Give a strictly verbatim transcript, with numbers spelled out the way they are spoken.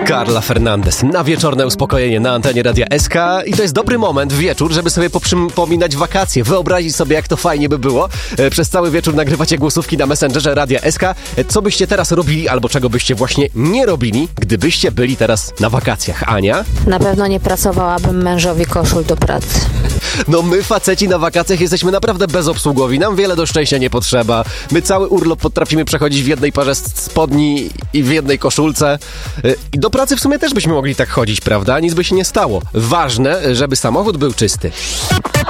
Carla Fernandez na wieczorne uspokojenie na antenie Radia S K i to jest dobry moment w wieczór, żeby sobie poprzypominać wakacje, wyobrazić sobie, jak to fajnie by było. Przez cały wieczór nagrywacie głosówki na Messengerze Radia S K. Co byście teraz robili albo czego byście właśnie nie robili, gdybyście byli teraz na wakacjach? Ania? Na pewno nie pracowałabym mężowi koszul do pracy. No my faceci na wakacjach jesteśmy naprawdę bezobsługowi, nam wiele do szczęścia nie potrzeba. My cały urlop potrafimy przechodzić w jednej parze spodni i w jednej koszulce. I do pracy w sumie też byśmy mogli tak chodzić, prawda? Nic by się nie stało. Ważne, żeby samochód był czysty.